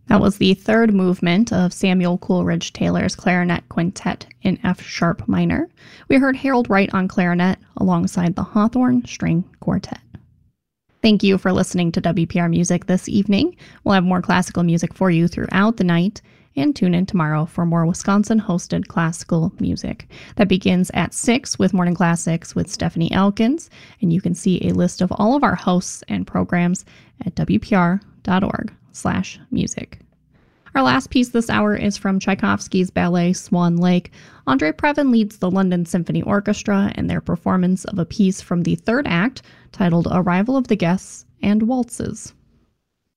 That was the third movement of Samuel Coleridge Taylor's Clarinet Quintet in F-sharp minor. We heard Harold Wright on clarinet alongside the Hawthorne String Quartet. Thank you for listening to WPR Music this evening. We'll have more classical music for you throughout the night, and tune in tomorrow for more Wisconsin-hosted classical music. That begins at 6 with Morning Classics with Stephanie Elkins, and you can see a list of all of our hosts and programs at wpr.org/music. Our last piece this hour is from Tchaikovsky's ballet Swan Lake. Andre Previn leads the London Symphony Orchestra in their performance of a piece from the third act titled Arrival of the Guests and Waltzes.